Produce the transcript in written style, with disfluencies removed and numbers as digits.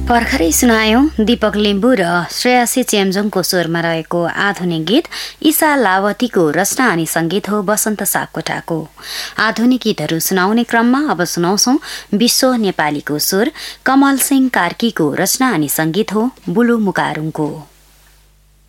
भर्खरै सुनायौं दीपक लिम्बू र श्रेयसी चेम्जोङको स्वरमा रहेको आधुनिक गीत ईशा लावतीको रचना अनि संगीत हो वसन्त सापकोटाको। आधुनिक गीतहरू सुनाउने क्रममा अब सुनाउँछौ विश्व नेपालीको स्वर कमल सिंह कार्कीको रचना अनि संगीत हो बुलु मुकारुङको।